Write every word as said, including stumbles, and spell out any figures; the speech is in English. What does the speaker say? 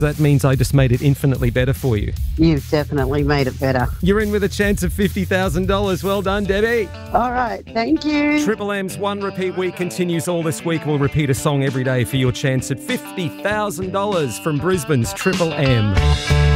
That means I just made it infinitely better for you. You've definitely made it better. You're in with a chance of fifty thousand dollars. Well done, Debbie. All right, thank you. Triple M's One Repeat Week continues all this week. We'll repeat a song every day for your chance at fifty thousand dollars from Brisbane's Triple M.